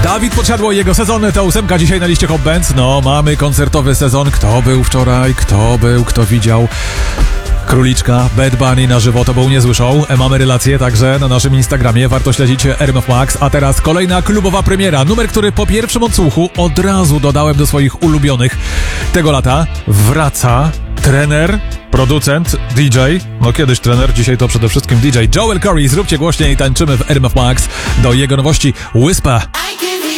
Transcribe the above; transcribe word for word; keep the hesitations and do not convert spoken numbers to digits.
Dawid Podsiadło i jego sezon to ósemka dzisiaj na liście Hot Bands. No, mamy koncertowy sezon. Kto był wczoraj? Kto był? Kto widział? Króliczka, Bad Bunny na żywo, to był niezły show. Mamy relacje także na naszym Instagramie, warto śledzić R M F Max. A teraz kolejna klubowa premiera, numer, który po pierwszym odsłuchu od razu dodałem do swoich ulubionych tego lata. Wraca trener, producent, D J, no kiedyś trener, dzisiaj to przede wszystkim D J Joel Corry. Zróbcie głośniej, tańczymy w R M F Max do jego nowości Whisper.